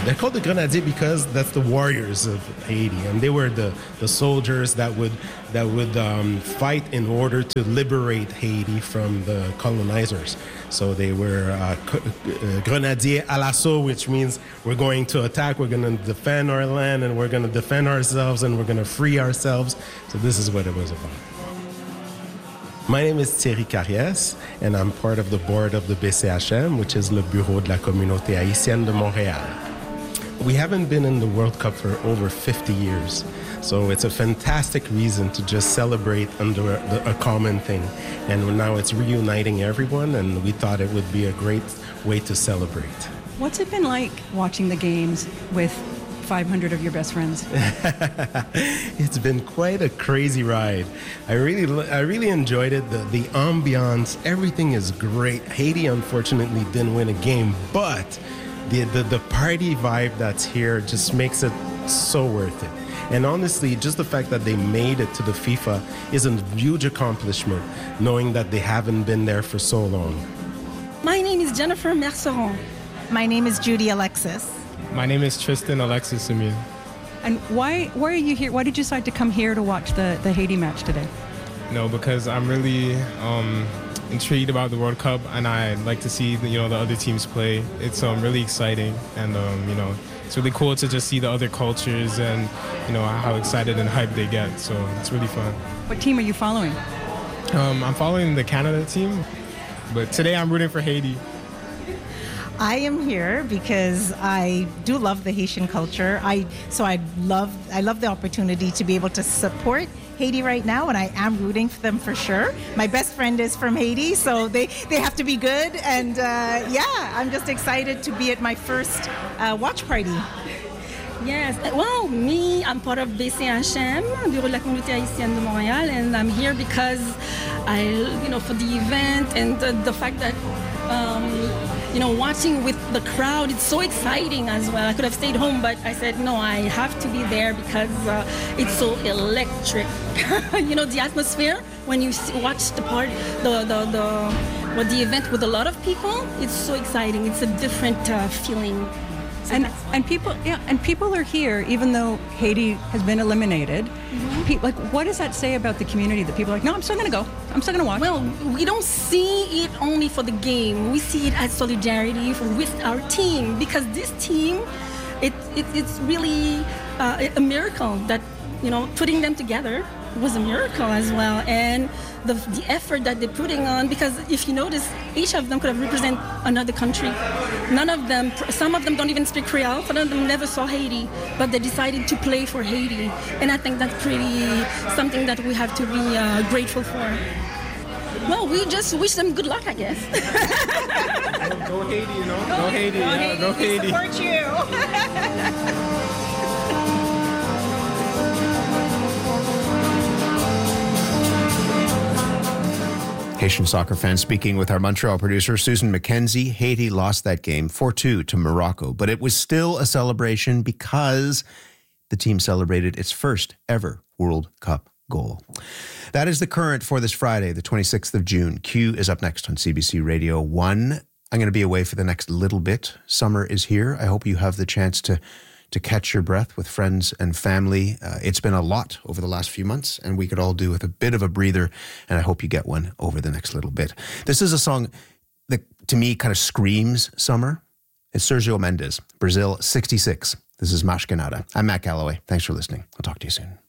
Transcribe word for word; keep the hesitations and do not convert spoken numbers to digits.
they're called the Grenadiers because that's the warriors of Haiti, and they were the, the soldiers that would that would um, fight in order to liberate Haiti from the colonizers. So they were uh, uh, Grenadiers à l'assaut, which means we're going to attack, we're going to defend our land, and we're going to defend ourselves, and we're going to free ourselves. So this is what it was about. My name is Thierry Carriès, and I'm part of the board of the B C H M, which is le Bureau de la Communauté Haïtienne de Montréal. We haven't been in the World Cup for over fifty years, so it's a fantastic reason to just celebrate under a, a common thing. And now it's reuniting everyone, and we thought it would be a great way to celebrate. What's it been like watching the games with five hundred of your best friends? It's been quite a crazy ride. I really, I really enjoyed it. The, the ambiance, everything is great. Haiti, unfortunately, didn't win a game, but the, the, the party vibe that's here just makes it so worth it. And honestly, just the fact that they made it to the FIFA is a huge accomplishment, knowing that they haven't been there for so long. My name is Jennifer Merceron. My name is Judy Alexis. My name is Tristan Alexis Simeon. And why why are you here? Why did you decide to come here to watch the, the Haiti match today? No, because I'm really um, intrigued about the World Cup, and I like to see the, you know the other teams play. It's um, really exciting, and um, you know it's really cool to just see the other cultures and you know how excited and hyped they get. So it's really fun. What team are you following? Um, I'm following the Canada team, but today I'm rooting for Haiti. I am here because I do love the Haitian culture. I so I love I love the opportunity to be able to support Haiti right now, and I am rooting for them for sure. My best friend is from Haiti, so they, they have to be good. And uh, yeah, I'm just excited to be at my first uh, watch party. Yes, well, me, I'm part of B C H M, Bureau de la Communauté Haïtienne de Montréal, and I'm here because I, you know, for the event and the, the fact that, um, you know, watching with the crowd, it's so exciting as well. I could have stayed home, but I said, no, I have to be there because uh, it's so electric. You know, the atmosphere, when you see, watch the part, the, the, the, well, the event with a lot of people, it's so exciting. It's a different uh, feeling. And and people yeah and people are here even though Haiti has been eliminated. Mm-hmm. Pe- like what does that say about the community that people are like, no, I'm still gonna go. I'm still gonna watch. Well, we don't see it only for the game. We see it as solidarity for, with our team because this team, it, it it's really uh, a miracle that you know putting them together was a miracle as well, and the the effort that they're putting on, because if you notice, each of them could have represent another country. None of them, some of them don't even speak Creole, some of them never saw Haiti, but they decided to play for Haiti, and I think that's pretty something that we have to be uh, grateful for. Well, we just wish them good luck, I guess. Go Haiti, you know? Go, go Haiti, go yeah, Haiti. Go Haiti. We support you. Haitian soccer fans speaking with our Montreal producer, Susan McKenzie. Haiti lost that game four two to Morocco, but it was still a celebration because the team celebrated its first ever World Cup goal. That is the current for this Friday, the twenty-sixth of June. Q is up next on C B C Radio one. I'm going to be away for the next little bit. Summer is here. I hope you have the chance to to catch your breath with friends and family. Uh, it's been a lot over the last few months, and we could all do with a bit of a breather, and I hope you get one over the next little bit. This is a song that, to me, kind of screams summer. It's Sergio Mendes, Brazil sixty-six. This is Mas Que Nada. I'm Matt Galloway. Thanks for listening. I'll talk to you soon.